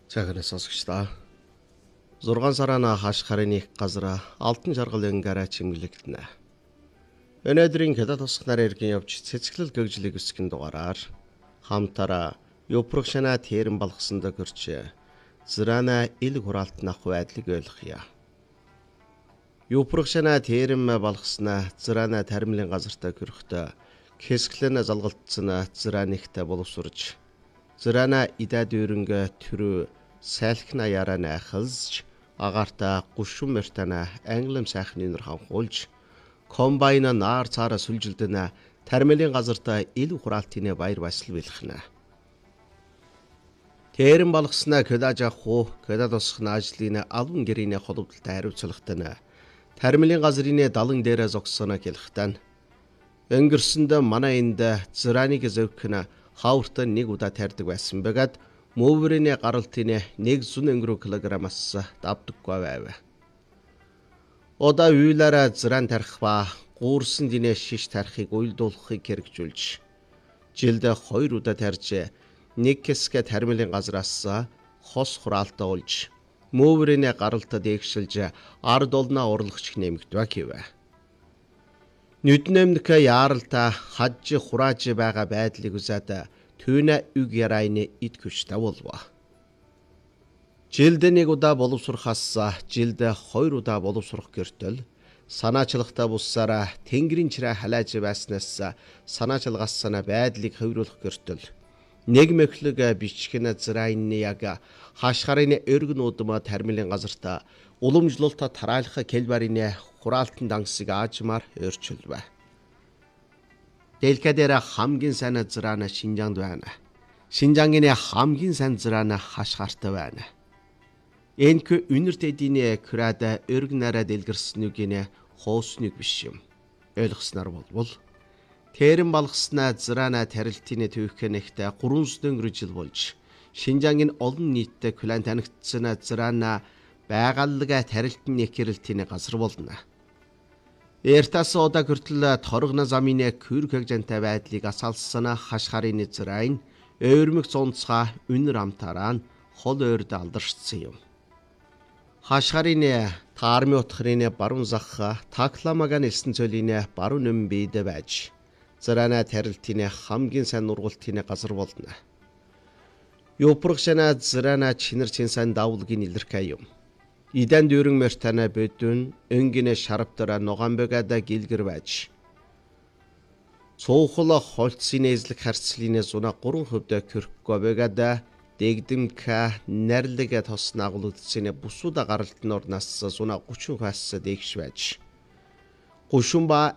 Цагаан сонсогчдоо 6 сараа хаш харины газар алтан жаргалын гараа чимгэлэгдэнэ. Өнөөдрийн хятад тусах нар иргэн явж цэцгэлэл гэгжлийг өсгөн дугаараар хамтараа Юпрагшана тэрэн балгасанд гэрч Зрана ил хураалтнах байдлыг ойлгоё. Юпрагшана тэрэн балгаснаа Зрана таримлын газартаа гөрөхдөө хэсгэлэн залгалтсан Зранихтай боловсурж Зрана идад өрөнгө төрөө сайлхна яраа найхалж агаарта гушүн мертана англим сайхны нэр ханхуулж комбайна наар цаараа сүлжилдэнэ тармилийн газартаа ил хураалтын баяр баясгал бэлхнэ. Тэрэн балгаснаа кедажа хуу кедад усхна ажлын алван гэрийн холбогдолтой хариуцлагатай тармилийн газрын далан дээрээ зогссоно гэлхтэн өнгөрсөнд манай энд Зраныг зөвхнэ хауртан нэг удаа тарьдаг байсан бөгөөд мөврийн гаралтын 100 килограммаас давдаггүй байв. Ода үйлаараа Зран тарих ба гуурсан динэ шиш тарихыг уйлдуулахыг хэрэгжүүлж жилд 2 удаа тарьж нэг хэсгээ тармилийн газраас хос хураалтаа олж мөврийн гаралтад дээгшилж ард олноо урлагч нэмэгдвэ гэв. Нүднэмдэх яаралта хаж хурааж байгаа байдлыг үзээд түүнэ үг ярайны ид хүчтэй болов. Жилд нэг удаа боловсрохаас жилд 2 удаа боловсрох гэртэл санаачлагтай буссараа тэнгэрийн чирээ халааж байснаас санаачлагаасна байдлыг хөврүүлэх гэртэл нэг мэхлэг бичгэн Зрайны яг хашхарын өргөн удам тармилийн газарта уламжлалт тараалах келбарын хураалтын дангасыг аажмаар өөрчилвэ. Дэлхийдээ хамгийн сайн Зрана Шинжаанд байна. Шинжаангийн хамгийн сайн Зрана хашхартай байна. Энэхүү үнэрт эдийн крада өргнараа дэлгэрснүгийн хоосныг биш юм. Ойлгосноор болвол тэрэн балгаснаа Зрана тарилтын төвхөнэгтэй 300 жил болж Шинжаангийн олон нийтэд клан танигдсан Зрана байгаллага тарилтын нэхэрэлтийн газар болно. Эртас удаа хүртэл торгоно замын күрг хэгжэнтэй байдлыг асаалсан хашхарын Зрайн өөрмөг цонцгаа үнэр амтараа хол ойрд алдаршсан юм. Хашхарын таарми утхрын баруун зах такламаган элсэн цөлийн баруун өмнө бийд байж Зрана тарилтын хамгийн сайн нургалтын газар болно. Юпрагшана Зрана чинэр чин сайн давлгийн илэрхэй юм. Идэн дүүрэн мертана бөдөн өнгөнө шарптара ногоомбогада гэлгэр байж цуухла холцсын эзлэг харцлын 103% кюркко богада дэгдэмка нэрлэгэ тос нагуулдсын бусуда гаралтын орнаас 130%-аас дэгш байж гушумба